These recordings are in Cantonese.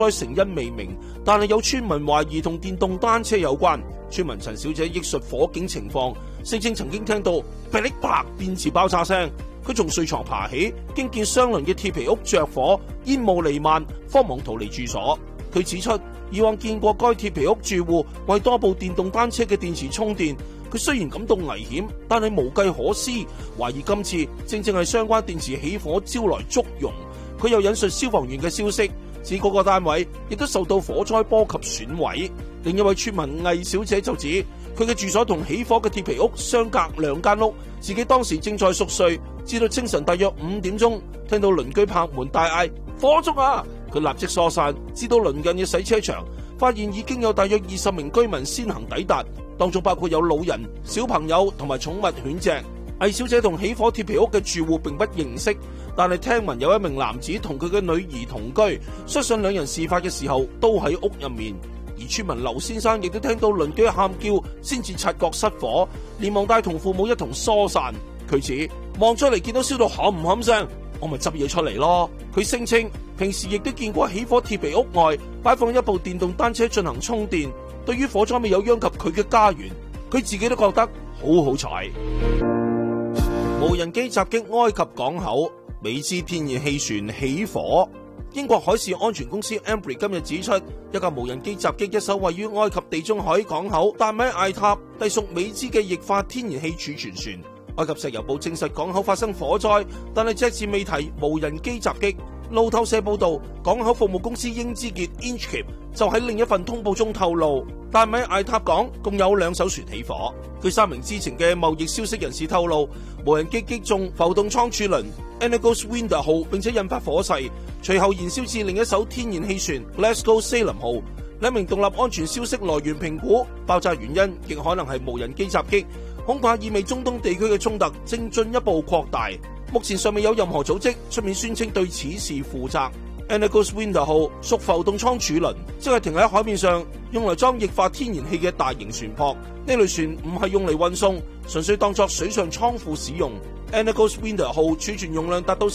成因未明，但係有村民懷疑同電動單車有關。村民陳小姐憶述火警情況，聲稱曾經聽到噼哩啪電池爆炸聲，佢從睡床爬起，經見相鄰嘅鐵皮屋着火，煙霧彌漫，慌忙逃離住所。佢指出，以往見過該鐵皮屋住戶為多部電動單車嘅電池充電，佢雖然感到危險，但係無計可施，懷疑今次正正係相關電池起火招來祝融。佢又引述消防員嘅消息，指嗰個單位亦都受到火災波及損毀。另一位村民魏小姐就指，佢嘅住所同起火嘅鐵皮屋相隔2間屋，自己當時正在熟睡，至到清晨大約5點鐘，聽到鄰居拍門大嗌火燭啊！佢立即疏散，至到鄰近嘅洗車場，發現已經有大約20名居民先行抵達，當中包括有老人、小朋友同埋寵物犬隻。魏小姐同起火鐵皮屋嘅住戶並不認識，但係聽聞有一名男子同佢嘅女兒同居，相信兩人事發嘅時候都喺屋入面。而村民劉先生亦都聽到鄰居喊叫，先至察覺失火，連忙帶同父母一同疏散。佢指望出嚟見到燒到冚唔冚聲，我咪執嘢出嚟咯。佢聲稱平時亦都見過起火鐵皮屋外擺放一部電動單車進行充電，對於火災未有殃及佢嘅家園，佢自己都覺得好好彩。無人機襲擊埃及港口，美資天然氣船起火。英國海事安全公司 Embry 今日指出，一架無人機襲擊一艘位於埃及地中海港口達米艾塔，隸屬美資嘅液化天然氣儲存船。埃及石油部證實港口發生火災，但係隻字未提無人機襲擊。路透社報道，港口服務公司英之傑 Inchcape 就喺另一份通報中透露，達米艾塔港共有2艘船起火。據3名知情嘅貿易消息人士透露，無人機擊中浮動倉儲輪 Anagos Winder 號，並且引發火勢，隨後燃燒至另一艘天然氣船 Glasgow Salem 號。2名獨立安全消息來源評估，爆炸原因極可能係無人機襲擊，恐怕意味中東地區嘅衝突正進一步擴大。目前尚未有任何組織出面宣稱對此事負責。Anagos Winder 號屬浮動倉儲輪，即係停喺海面上用嚟裝液化天然氣嘅大型船舶。呢類船唔係用嚟運送，純粹當作水上倉庫使用。Anagos Winder 號儲存容量達到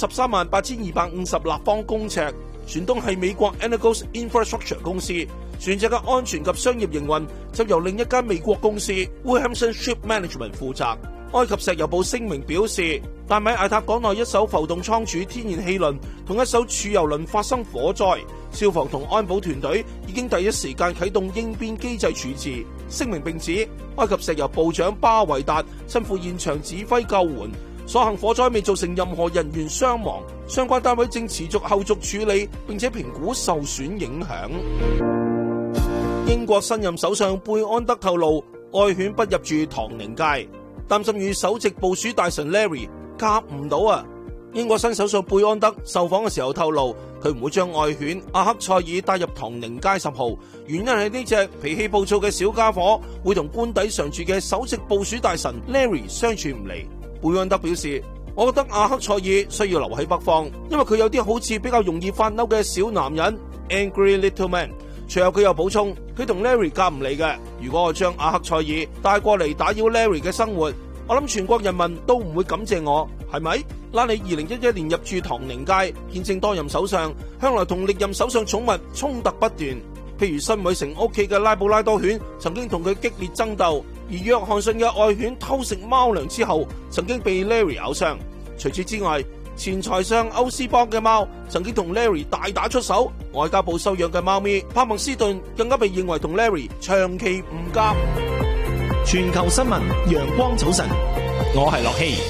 138250立方公尺。船東係美國 Anagos Infrastructure 公司，船隻嘅安全及商業營運就由另一間美國公司 Wilhelmsen Ship Management 負責。埃及石油部聲明表示，達米艾塔港內一艘浮動倉儲天然氣輪同一艘儲油輪發生火災，消防同安保團隊已經第一時間啟動應變機制處置。聲明並指，埃及石油部長巴維達親赴現場指揮救援，所幸火災未造成任何人員傷亡，相關單位正持續後續處理，並且評估受損影響。英國新任首相貝安德透露，愛犬不入住唐寧街，擔心與首席部署大臣 Larry 夾唔到啊！英國新首相貝安德受訪嘅時候透露，佢唔會將愛犬阿克塞爾帶入唐寧街10號，原因係呢隻脾氣暴躁嘅小家伙會同官邸常住嘅首席部署大臣 Larry 相處唔嚟。貝安德表示，我覺得阿克塞爾需要留喺北方，因為佢有啲好似比較容易發嬲嘅小男人 Angry Little Man。隨後佢又補充，佢同 Larry 夾唔嚟嘅。如果我將阿克塞爾帶過嚟打擾 Larry 嘅生活，我諗全國人民都唔會感謝我，係咪？拉里2011年入駐唐寧街，見證多任首相，向來同歷任首相寵物衝突不斷。譬如辛偉誠屋企嘅拉布拉多犬曾經同佢激烈爭鬥，而約翰遜嘅愛犬偷食貓糧之後，曾經被 Larry 咬傷。除此之外，前財相歐斯邦嘅貓曾經同 Larry 大打出手，外交部收養嘅貓咪帕默斯頓更加被認為同 Larry 長期唔夾。 全球新聞陽光早晨，我係樂希。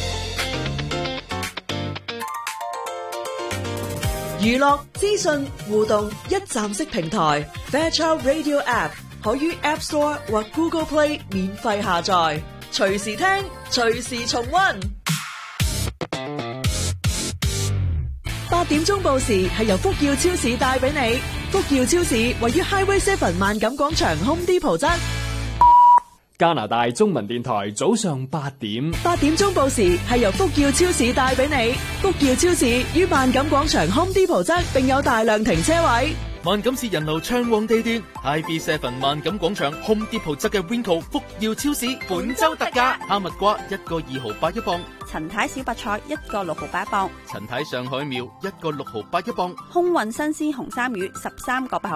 娛樂資訊互動一站式平台 Fairchild Radio App 可於 App Store 或 Google Play 免費下載，隨時聽，隨時重溫。8點鐘報時係由福耀超市帶俾你。福耀超市位於 Highway 7萬錦廣場 Home Depot 側。 加拿大中文電台早上8點。 8點鐘報時係由福耀超市帶俾你。福耀超市於萬錦廣場 Home Depot 側，並有大量停車位。 萬錦市人流暢旺地段 ，IB7 萬錦廣場 Home Depot 側嘅 Winco 福耀超市本周特價，哈密瓜1個2毫8一磅， 陳太小白菜1個6毫8一磅， 陳太上海苗1個6毫8一磅， 空運新鮮紅衫魚13個8毫